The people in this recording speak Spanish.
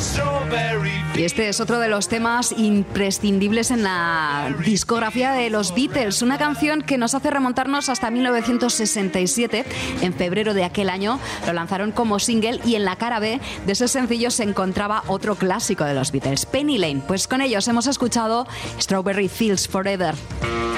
Y este es otro de los temas imprescindibles en la discografía de los Beatles, una canción que nos hace remontarnos hasta 1967. En febrero de aquel año lo lanzaron como single y en la cara B de ese sencillo se encontraba otro clásico de los Beatles, Penny Lane. Pues con ellos hemos escuchado Strawberry Fields Forever.